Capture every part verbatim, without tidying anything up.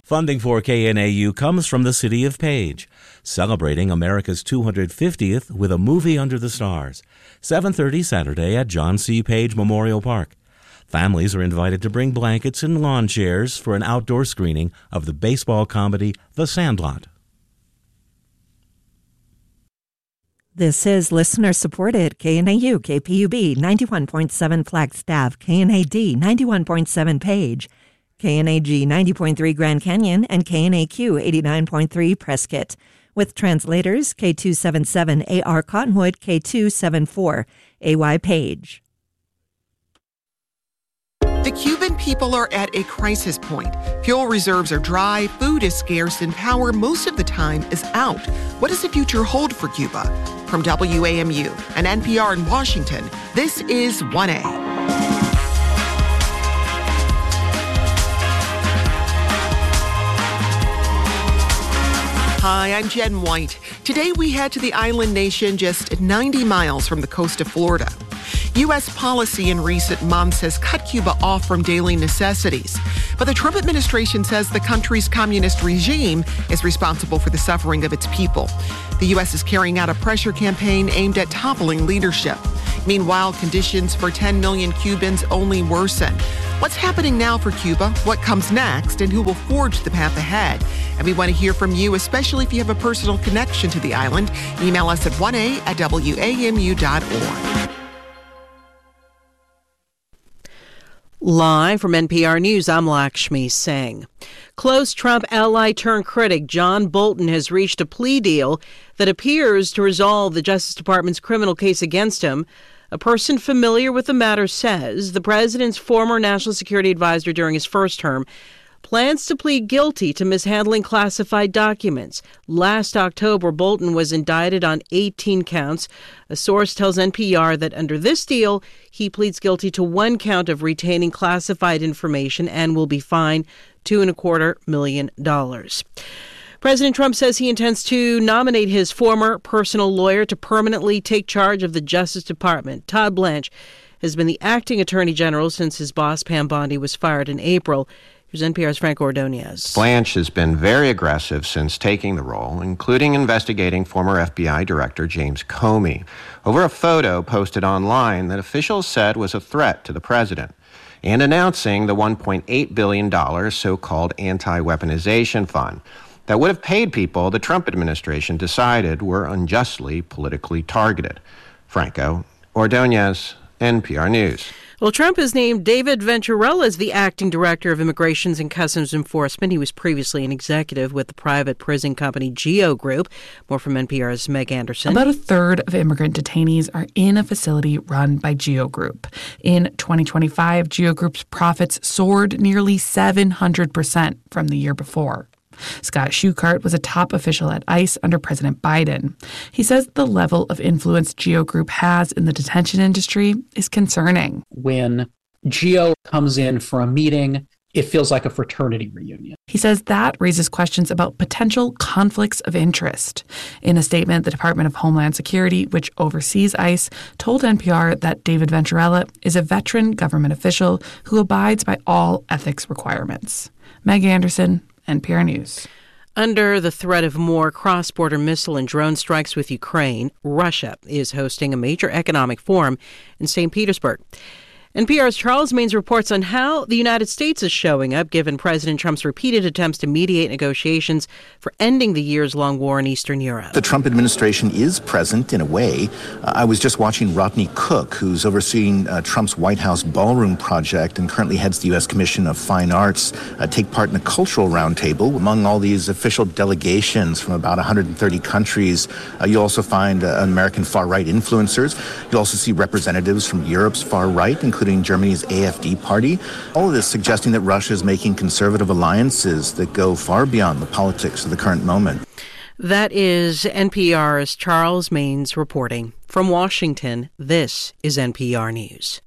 Funding for K N A U comes from the City of Page, celebrating America's two hundred fiftieth with a movie under the stars. seven thirty Saturday at John C. Page Memorial Park. Families are invited to bring blankets and lawn chairs for an outdoor screening of the baseball comedy The Sandlot. This is listener-supported K N A U, K P U B, ninety-one point seven Flagstaff, K N A D, ninety-one point seven Page, K N A G, ninety point three Grand Canyon, and K N A Q, eighty-nine point three Prescott. With translators, K two seventy-seven A R Cottonwood, K two seventy-four A Y Page. The Cuban people are at a crisis point. Fuel reserves are dry, food is scarce, and power most of the time is out. What does the future hold for Cuba? From W A M U and N P R in Washington, this is one A. Hi, I'm Jen White. Today we head to the island nation just ninety miles from the coast of Florida. U S policy in recent months has cut Cuba off from daily necessities. But the Trump administration says the country's communist regime is responsible for the suffering of its people. The U S is carrying out a pressure campaign aimed at toppling leadership. Meanwhile, conditions for ten million Cubans only worsen. What's happening now for Cuba? What comes next? And who will forge the path ahead? And we want to hear from you, especially if you have a personal connection to the island. Email us at one A at W A M U dot org. Live from N P R News, I'm Lakshmi Singh. Close Trump ally turned critic John Bolton has reached a plea deal that appears to resolve the Justice Department's criminal case against him. A person familiar with the matter says the president's former national security advisor during his first term plans to plead guilty to mishandling classified documents. Last October, Bolton was indicted on eighteen counts. A source tells N P R that under this deal, he pleads guilty to one count of retaining classified information and will be fined two and a quarter million dollars. President Trump says he intends to nominate his former personal lawyer to permanently take charge of the Justice Department. Todd Blanche has been the acting attorney general since his boss, Pam Bondi, was fired in April. Here's N P R's Frank Ordonez. Blanche has been very aggressive since taking the role, including investigating former F B I Director James Comey over a photo posted online that officials said was a threat to the president, and announcing the one point eight billion dollars so-called anti-weaponization fund that would have paid people the Trump administration decided were unjustly politically targeted. Franco Ordonez, N P R News. Well, Trump has named David Venturella as the acting director of Immigrations and Customs Enforcement. He was previously an executive with the private prison company Geo Group. More from N P R's Meg Anderson. About a third of immigrant detainees are in a facility run by Geo Group. In twenty twenty-five, Geo Group's profits soared nearly seven hundred percent from the year before. Scott Schuchart was a top official at ICE under President Biden. He says the level of influence Geo Group has in the detention industry is concerning. When Geo comes in for a meeting, it feels like a fraternity reunion. He says that raises questions about potential conflicts of interest. In a statement, the Department of Homeland Security, which oversees ICE, told N P R that David Venturella is a veteran government official who abides by all ethics requirements. Meg Anderson, N P R News. Under the threat of more cross-border missile and drone strikes with Ukraine, Russia is hosting a major economic forum in Saint Petersburg. N P R's Charles Maynes reports on how the United States is showing up, given President Trump's repeated attempts to mediate negotiations for ending the years-long war in Eastern Europe. The Trump administration is present in a way. Uh, I was just watching Rodney Cook, who's overseeing uh, Trump's White House ballroom project and currently heads the U S Commission of Fine Arts, uh, take part in a cultural roundtable among all these official delegations from about one hundred thirty countries. Uh, you'll also find uh, American far-right influencers. You'll also see representatives from Europe's far-right, including Germany's A F D party. All of this suggesting that Russia is making conservative alliances that go far beyond the politics of the current moment. That is N P R's Charles Maynes reporting. From Washington, this is N P R News.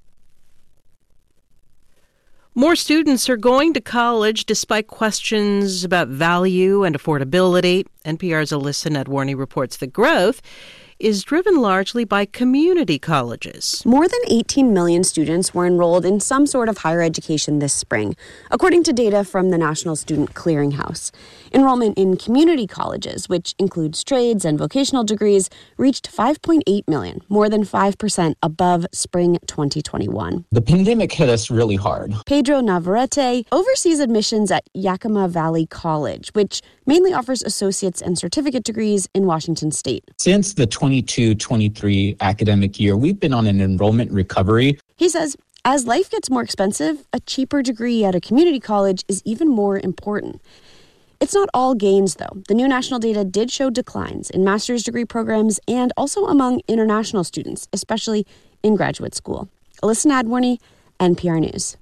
More students are going to college despite questions about value and affordability. N P R's Alyssa Nedwarney reports the growth is driven largely by community colleges. More than eighteen million students were enrolled in some sort of higher education this spring, according to data from the National Student Clearinghouse. Enrollment in community colleges, which includes trades and vocational degrees, reached five point eight million, more than five percent above spring twenty twenty-one. The pandemic hit us really hard. Pedro Navarrete oversees admissions at Yakima Valley College, which mainly offers associate's and certificate degrees in Washington state. Since the twenty-two twenty-three academic year, we've been on an enrollment recovery. He says, as life gets more expensive, a cheaper degree at a community college is even more important. It's not all gains, though. The new national data did show declines in master's degree programs and also among international students, especially in graduate school. Alyssa Nadworny, N P R News.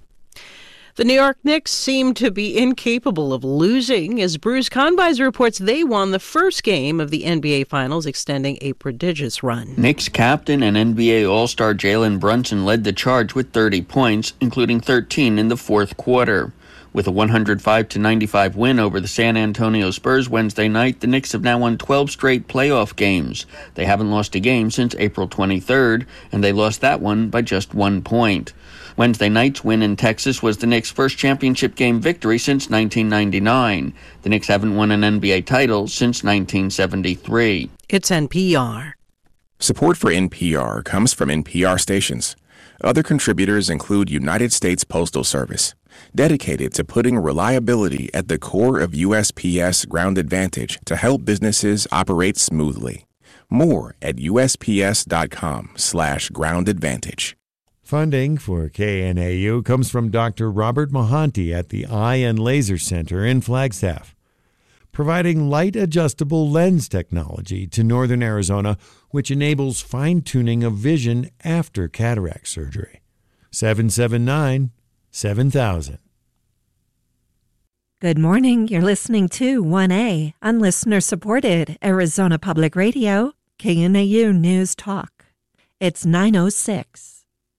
The New York Knicks seem to be incapable of losing, as Bruce Kahnweiser reports they won the first game of the N B A Finals, extending a prodigious run. Knicks captain and N B A All-Star Jalen Brunson led the charge with thirty points, including thirteen in the fourth quarter. With a one hundred five to ninety-five win over the San Antonio Spurs Wednesday night, the Knicks have now won twelve straight playoff games. They haven't lost a game since April twenty-third, and they lost that one by just one point. Wednesday night's win in Texas was the Knicks' first championship game victory since nineteen ninety-nine. The Knicks haven't won an N B A title since nineteen seventy-three. It's N P R. Support for N P R comes from N P R stations. Other contributors include United States Postal Service, dedicated to putting reliability at the core of U S P S Ground Advantage to help businesses operate smoothly. More at USPS.com slash ground advantage. Funding for K N A U comes from Doctor Robert Mohanty at the Eye and Laser Center in Flagstaff, providing light-adjustable lens technology to Northern Arizona, which enables fine-tuning of vision after cataract surgery. seven seven nine, seven thousand. Good morning. You're listening to one A on listener-supported Arizona Public Radio, K N A U News Talk. It's nine oh six.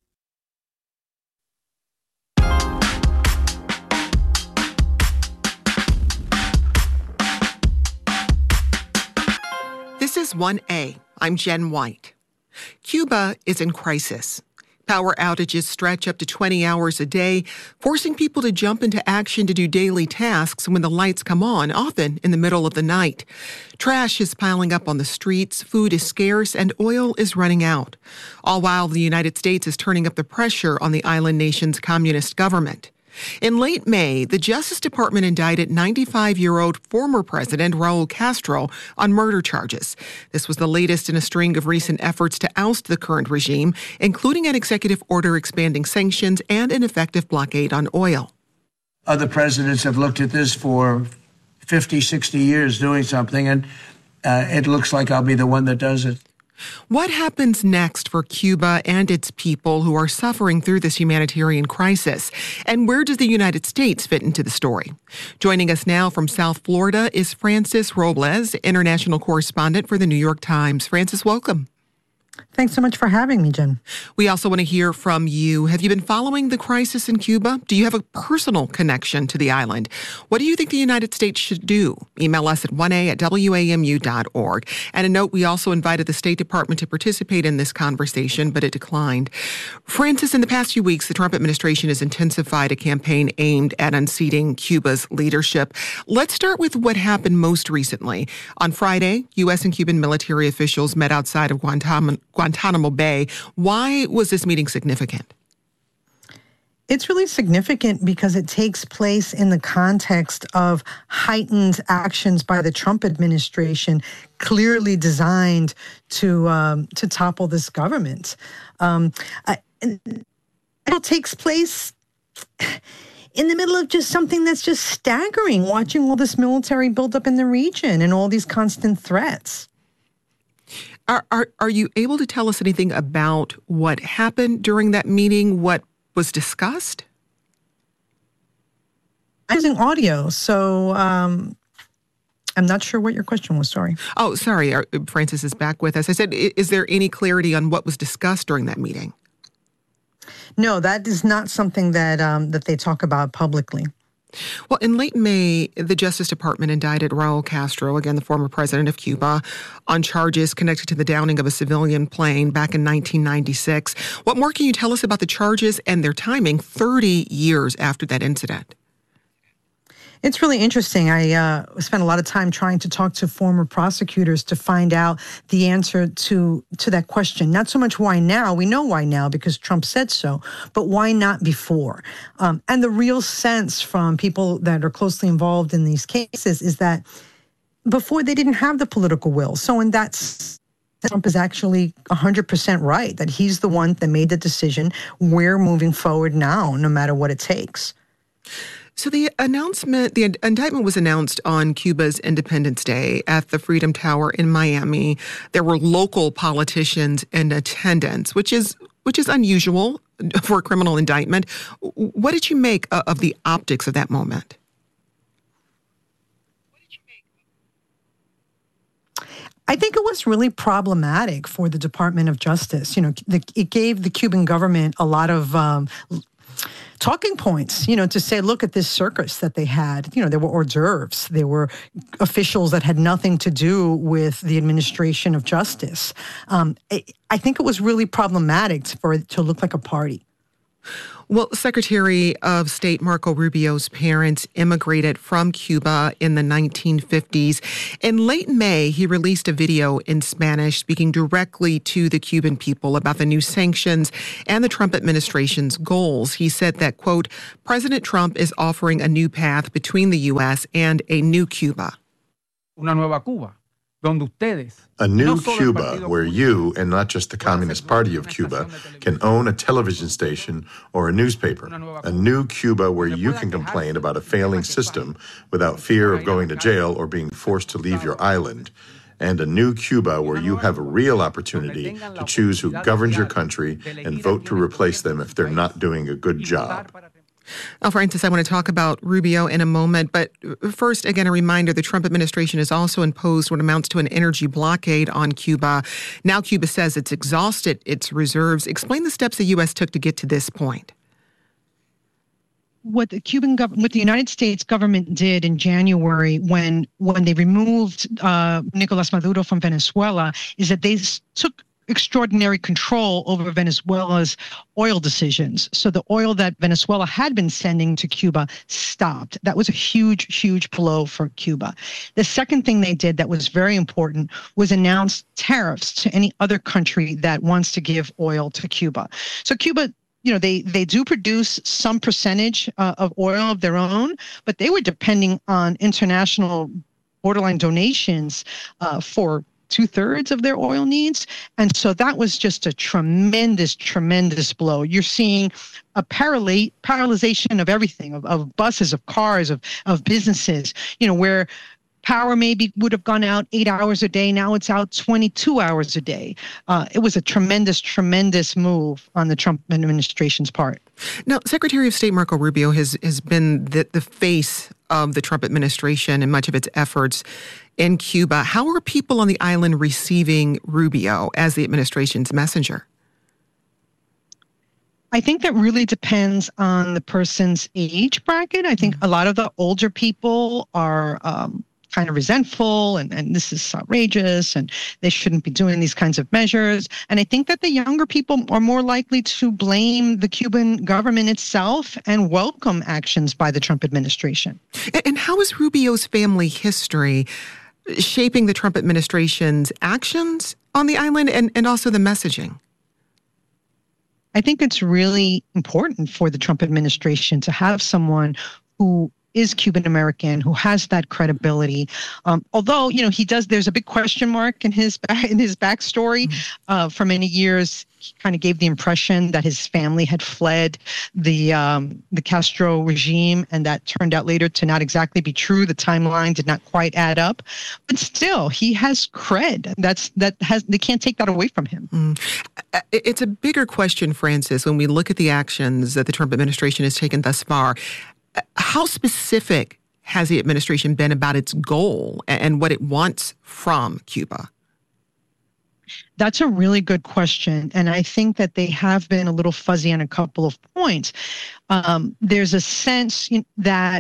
This is one A. I'm Jen White. Cuba is in crisis. Power outages stretch up to twenty hours a day, forcing people to jump into action to do daily tasks when the lights come on, often in the middle of the night. Trash is piling up on the streets, food is scarce, and oil is running out. All while the United States is turning up the pressure on the island nation's communist government. In late May, the Justice Department indicted ninety-five-year-old former President Raul Castro on murder charges. This was the latest in a string of recent efforts to oust the current regime, including an executive order expanding sanctions and an effective blockade on oil. Other presidents have looked at this for fifty, sixty years doing something, and uh, it looks like I'll be the one that does it. What happens next for Cuba and its people who are suffering through this humanitarian crisis? And where does the United States fit into the story? Joining us now from South Florida is Frances Robles, international correspondent for the New York Times. Frances, welcome. Thanks so much for having me, Jen. We also want to hear from you. Have you been following the crisis in Cuba? Do you have a personal connection to the island? What do you think the United States should do? Email us at one a at w a m u dot org. And a note, we also invited the State Department to participate in this conversation, but it declined. Frances, in the past few weeks, the Trump administration has intensified a campaign aimed at unseating Cuba's leadership. Let's start with what happened most recently. On Friday, U S and Cuban military officials met outside of Guantanamo Guantanamo Bay. Why was this meeting significant? It's really significant because it takes place in the context of heightened actions by the Trump administration, clearly designed to um, to topple this government. Um, I, it takes place in the middle of just something that's just staggering, watching all this military buildup in the region and all these constant threats. Are, are are you able to tell us anything about what happened during that meeting, what was discussed? I'm using audio, so um, I'm not sure what your question was, sorry. Oh, sorry, Frances is back with us. I said, is there any clarity on what was discussed during that meeting? No, that is not something that um, that they talk about publicly. Well, in late May, the Justice Department indicted Raul Castro, again the former president of Cuba, on charges connected to the downing of a civilian plane back in nineteen ninety-six. What more can you tell us about the charges and their timing thirty years after that incident? It's really interesting. I uh, spent a lot of time trying to talk to former prosecutors to find out the answer to to that question. Not so much why now. We know why now because Trump said so, but why not before? Um, and the real sense from people that are closely involved in these cases is that before they didn't have the political will. So in that sense, Trump is actually one hundred percent right, that he's the one that made the decision. We're moving forward now, no matter what it takes. So the announcement, the indictment was announced on Cuba's Independence Day at the Freedom Tower in Miami. There were local politicians in attendance, which is which is unusual for a criminal indictment. What did you make of the optics of that moment? I think it was really problematic for the Department of Justice. You know, the, it gave the Cuban government a lot of um, talking points, you know, to say, look at this circus that they had. You know, there were hors d'oeuvres. There were officials that had nothing to do with the administration of justice. Um, it, I think it was really problematic for it to look like a party. Well, Secretary of State Marco Rubio's parents immigrated from Cuba in the nineteen fifties. In late May, he released a video in Spanish speaking directly to the Cuban people about the new sanctions and the Trump administration's goals. He said that, quote, President Trump is offering a new path between the U S and a new Cuba. Una nueva Cuba. A new Cuba where you, and not just the Communist Party of Cuba, can own a television station or a newspaper. A new Cuba where you can complain about a failing system without fear of going to jail or being forced to leave your island. And a new Cuba where you have a real opportunity to choose who governs your country and vote to replace them if they're not doing a good job. Now, Francis, I want to talk about Rubio in a moment, but first, again, a reminder, the Trump administration has also imposed what amounts to an energy blockade on Cuba. Now Cuba says it's exhausted its reserves. Explain the steps the U S took to get to this point. What the Cuban government, what the United States government did in January when when they removed uh, Nicolas Maduro from Venezuela is that they took extraordinary control over Venezuela's oil decisions. So the oil that Venezuela had been sending to Cuba stopped. That was a huge, huge blow for Cuba. The second thing they did that was very important was announce tariffs to any other country that wants to give oil to Cuba. So Cuba, you know, they, they do produce some percentage uh, of oil of their own, but they were depending on international borderline donations uh, for two-thirds of their oil needs. And so that was just a tremendous, tremendous blow. You're seeing a paraly- paralyzation of everything, of, of buses, of cars, of, of businesses, you know, where power maybe would have gone out eight hours a day. Now it's out twenty-two hours a day. Uh, it was a tremendous, tremendous move on the Trump administration's part. Now, Secretary of State Marco Rubio has, has been the, the face of the Trump administration and much of its efforts in Cuba. How are people on the island receiving Rubio as the administration's messenger? I think that really depends on the person's age bracket. I think a lot of the older people are um, kind of resentful and, and this is outrageous and they shouldn't be doing these kinds of measures. And I think that the younger people are more likely to blame the Cuban government itself and welcome actions by the Trump administration. And, and how is Rubio's family history shaping the Trump administration's actions on the island and, and also the messaging? I think it's really important for the Trump administration to have someone who is Cuban American, who has that credibility. Um, although, you know, he does, there's a big question mark in his in his backstory. Mm-hmm. Uh, for many years, he kind of gave the impression that his family had fled the um, the Castro regime, and that turned out later to not exactly be true. The timeline did not quite add up, but still, he has cred. That's that has they can't take that away from him. Mm. It's a bigger question, Francis, when we look at the actions that the Trump administration has taken thus far. How specific has the administration been about its goal and what it wants from Cuba? That's a really good question. And I think that they have been a little fuzzy on a couple of points. Um, there's a sense that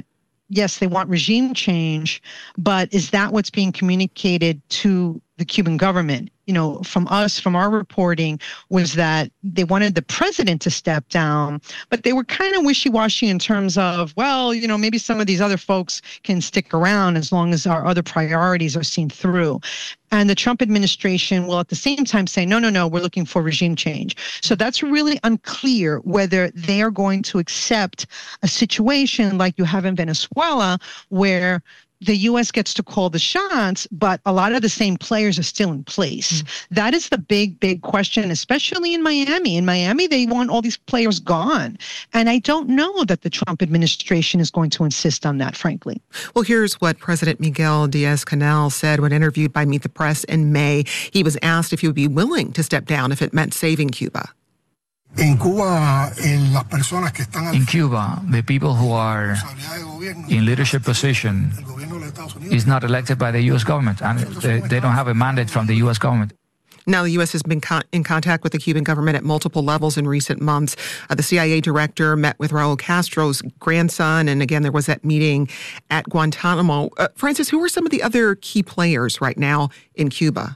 yes, they want regime change, but is that what's being communicated to the Cuban government? You know, from us, from our reporting, was that they wanted the president to step down, but they were kind of wishy-washy in terms of, well, you know, maybe some of these other folks can stick around as long as our other priorities are seen through. And the Trump administration will at the same time say, no, no, no, we're looking for regime change. So that's really unclear whether they are going to accept a situation like you have in Venezuela, where the U S gets to call the shots, but a lot of the same players are still in place. Mm-hmm. That is the big, big question, especially in Miami. In Miami, they want all these players gone. And I don't know that the Trump administration is going to insist on that, frankly. Well, here's what President Miguel Diaz-Canel said when interviewed by Meet the Press in May. He was asked if he would be willing to step down if it meant saving Cuba. In Cuba, the people who are in leadership position is not elected by the U S government, and they, they don't have a mandate from the U S government. Now, the U S has been con- in contact with the Cuban government at multiple levels in recent months. Uh, the C I A director met with Raul Castro's grandson, and again, there was that meeting at Guantanamo. Uh, Frances, who are some of the other key players right now in Cuba?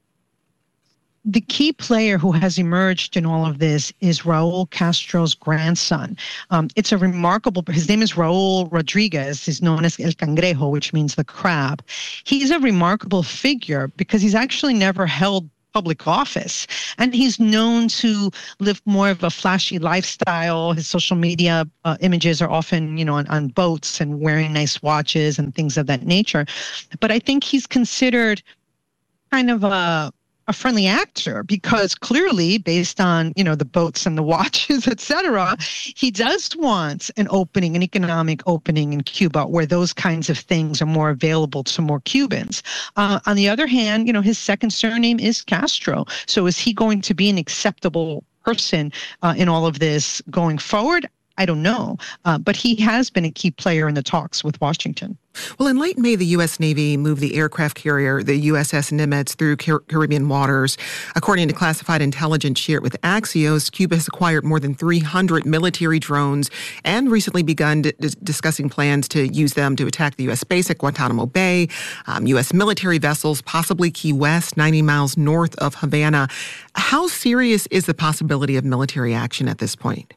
The key player who has emerged in all of this is Raul Castro's grandson. Um, it's a remarkable, his name is Raul Rodriguez. He's known as El Cangrejo, which means the crab. He's a remarkable figure because he's actually never held public office, and he's known to live more of a flashy lifestyle. His social media uh, images are often, you know, on, on boats and wearing nice watches and things of that nature. But I think he's considered kind of a a friendly actor because clearly, based on, you know, the boats and the watches, et cetera, he does want an opening, an economic opening in Cuba where those kinds of things are more available to more Cubans. Uh, on the other hand, you know, his second surname is Castro. So is he going to be an acceptable person uh, in all of this going forward? I don't know, uh, but he has been a key player in the talks with Washington. Well, in late May, the U S Navy moved the aircraft carrier, the U S S Nimitz, through Car- Caribbean waters. According to classified intelligence shared with Axios, Cuba has acquired more than three hundred military drones and recently begun d- discussing plans to use them to attack the U S base at Guantanamo Bay, um, U S military vessels, possibly Key West, ninety miles north of Havana. How serious is the possibility of military action at this point?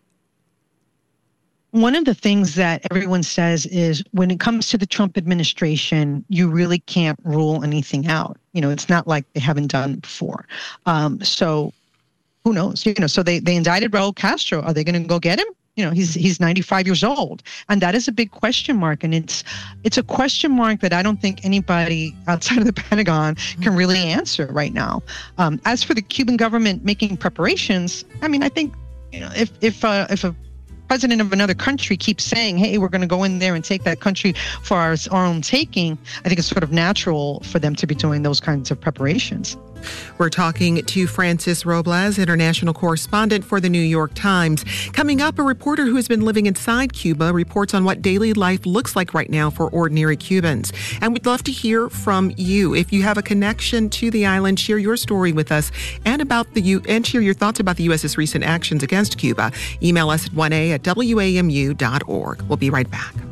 One of the things that everyone says is when it comes to the Trump administration, you really can't rule anything out. You know, it's not like they haven't done before. Um, so who knows? You know, so they, they indicted Raul Castro. Are they going to go get him? You know, he's he's ninety-five years old. And that is a big question mark. And it's it's a question mark that I don't think anybody outside of the Pentagon can really answer right now. Um, as for the Cuban government making preparations, I mean, I think, you know, if if uh, if a president of another country keeps saying, hey, we're going to go in there and take that country for our, our own taking, I think it's sort of natural for them to be doing those kinds of preparations. We're talking to Frances Robles, international correspondent for the New York Times. Coming up, a reporter who has been living inside Cuba reports on what daily life looks like right now for ordinary Cubans. And we'd love to hear from you. If you have a connection to the island, share your story with us and about the U and share your thoughts about the U S's recent actions against Cuba. Email us at one a at w a m u dot org. We'll be right back.